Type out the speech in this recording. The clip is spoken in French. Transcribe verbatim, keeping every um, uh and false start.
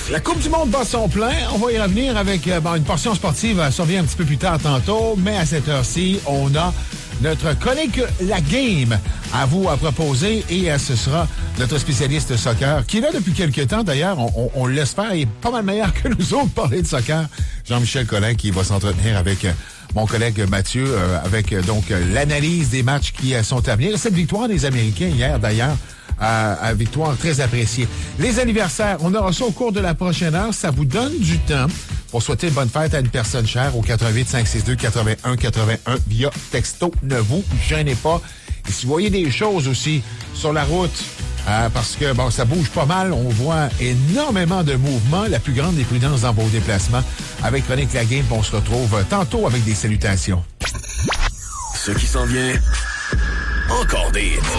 La Coupe du Monde bat son plein. On va y revenir avec euh, bon, une portion sportive. Ça revient un petit peu plus tard tantôt. Mais à cette heure-ci, on a notre chronique La Game à vous à proposer. Et euh, ce sera notre spécialiste soccer, qui est là depuis quelques temps. D'ailleurs, on, on, on l'espère, il est pas mal meilleur que nous autres pour parler de soccer. Jean-Michel Collin qui va s'entretenir avec euh, mon collègue Mathieu, euh, avec euh, donc euh, l'analyse des matchs qui euh, sont à venir. Cette victoire des Américains hier, d'ailleurs, À, à victoire très appréciée. Les anniversaires, on aura ça au cours de la prochaine heure. Ça vous donne du temps pour souhaiter bonne fête à une personne chère au quatre-vingt-huit cinq six deux quatre-vingt-un quatre-vingt-un via texto. Ne vous gênez pas. Et si vous voyez des choses aussi sur la route, euh, parce que bon, ça bouge pas mal, on voit énormément de mouvements. La plus grande des prudences dans vos déplacements. Avec Chronique La Game, on se retrouve tantôt avec des salutations. Ce qui s'en vient, encore des